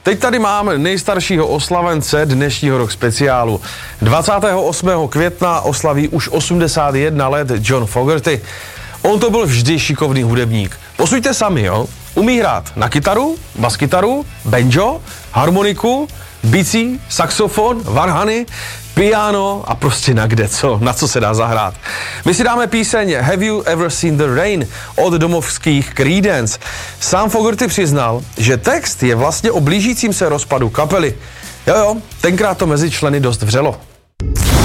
Teď tady máme nejstaršího oslavence dnešního rock speciálu. 28. května oslaví už 81 let John Fogerty. On to byl vždy šikovný hudebník. Posuďte sami, jo? Umí hrát na kytaru, baskytaru, banjo, harmoniku, bicí, saxofon, varhany, piano a prostě na co se dá zahrát. My si dáme píseň Have You Ever Seen the Rain od domovských Creedence. Sám Fogerty přiznal, že text je vlastně o blížícím se rozpadu kapely. Jo, tenkrát to mezi členy dost vřelo.